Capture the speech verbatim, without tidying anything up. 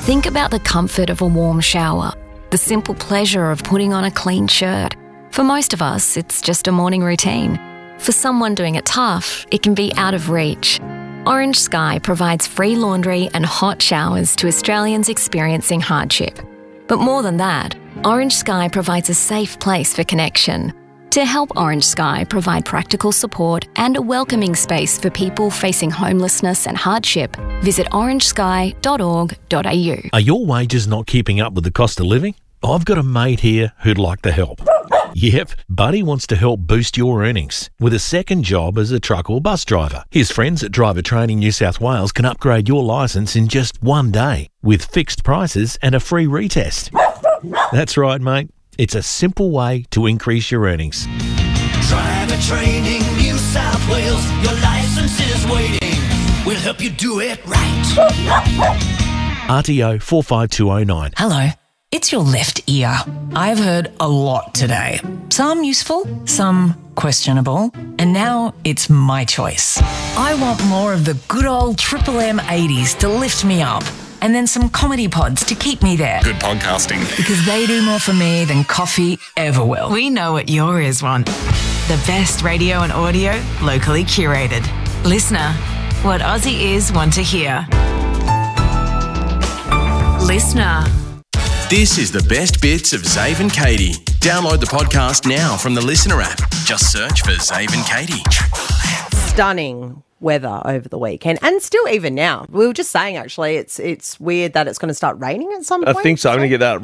Think about the comfort of a warm shower, the simple pleasure of putting on a clean shirt. For most of us, it's just a morning routine. For someone doing it tough, it can be out of reach. Orange Sky provides free laundry and hot showers to Australians experiencing hardship. But more than that, Orange Sky provides a safe place for connection. To help Orange Sky provide practical support and a welcoming space for people facing homelessness and hardship, visit orange sky dot org dot a u. Are your wages not keeping up with the cost of living? I've got a mate here who'd like to help. Yep, Buddy wants to help boost your earnings with a second job as a truck or bus driver. His friends at Driver Training New South Wales can upgrade your licence in just one day with fixed prices and a free retest. That's right, mate. It's a simple way to increase your earnings. Driver Training New South Wales, your licence is waiting. We'll help you do it right. R T O four five two oh nine. Hello, it's your left ear. I've heard a lot today. Some useful, some questionable, and now it's my choice. I want more of the good old Triple M eighties to lift me up, and then some comedy pods to keep me there. Good podcasting. Because they do more for me than coffee ever will. We know what your ears want. The best radio and audio, locally curated. Listener, what Aussie ears want to hear. Listener. This is the best bits of Zave and Katie. Download the podcast now from the Listener app. Just search for Zave and Katie. Stunning weather over the weekend, and still even now. We were just saying, actually, it's it's weird that it's going to start raining at some point. I think so. I'm going to get that